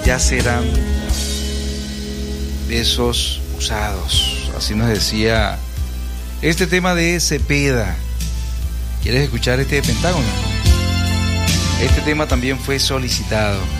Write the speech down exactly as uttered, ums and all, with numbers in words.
ya serán esos usados. Así nos decía este tema de Cepeda. ¿Quieres escuchar este de Pentágono? Este tema también fue solicitado.